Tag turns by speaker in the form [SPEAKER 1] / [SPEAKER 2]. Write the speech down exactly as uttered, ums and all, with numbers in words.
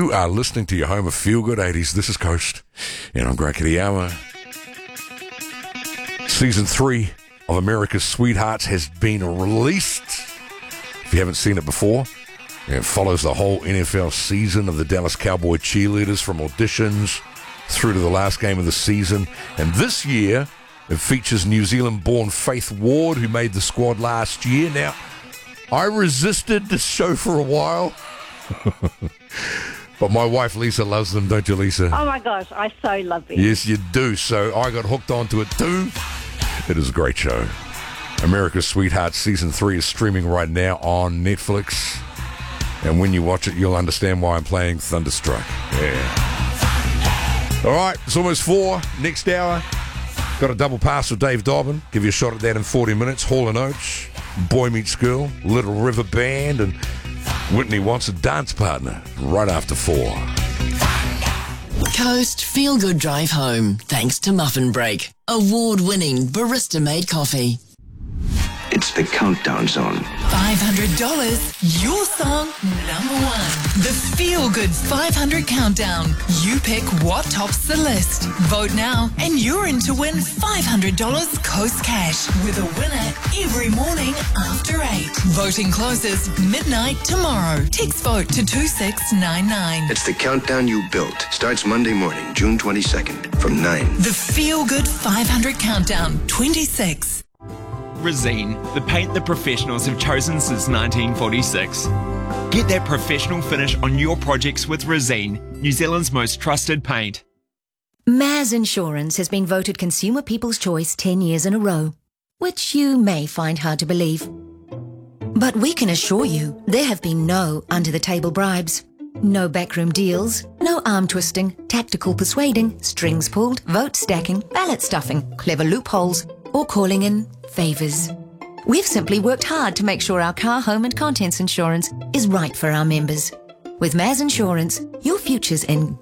[SPEAKER 1] You are listening to your home of Feel Good eighties. This is Coast, and I'm Greg Kitayama. Season three of America's Sweethearts has been released. If you haven't seen it before, it follows the whole N F L season of the Dallas Cowboy cheerleaders from auditions through to the last game of the season. And this year, it features New Zealand-born Faith Ward, who made the squad last year. Now, I resisted this show for a while. But my wife Lisa loves them, don't you, Lisa?
[SPEAKER 2] Oh my gosh, I so love it.
[SPEAKER 1] Yes, you do. So I got hooked onto it too. It is a great show. America's Sweethearts Season three is streaming right now on Netflix. And when you watch it, you'll understand why I'm playing Thunderstruck. Yeah. All right, it's almost four. Next hour, got a double pass with Dave Dobbin. Give you a shot at that in forty minutes. Hall and Oates, Boy Meets Girl, Little River Band, and Whitney wants a dance partner right after four.
[SPEAKER 3] Coast Feel Good Drive Home, thanks to Muffin Break, award-winning barista-made coffee.
[SPEAKER 4] It's the Countdown Zone.
[SPEAKER 3] five hundred dollars, your song number one. The Feel Good five hundred Countdown. You pick what tops the list. Vote now and you're in to win five hundred dollars Coast Cash with a winner every morning after eight. Voting closes midnight tomorrow. Text vote to two six nine nine.
[SPEAKER 4] It's the Countdown You Built. Starts Monday morning, June twenty-second, from nine.
[SPEAKER 3] The Feel Good five hundred Countdown, twenty-six.
[SPEAKER 5] Resene, the paint that professionals have chosen since nineteen forty-six. Get that professional finish on your projects with Resene, New Zealand's most trusted paint.
[SPEAKER 6] Maz Insurance has been voted Consumer People's Choice ten years in a row, which you may find hard to believe. But we can assure you there have been no under-the-table bribes, no backroom deals, no arm-twisting, tactical persuading, strings pulled, vote stacking, ballot stuffing, clever loopholes, or calling in favours. We've simply worked hard to make sure our car, home and contents insurance is right for our members. With Maz Insurance, your future's in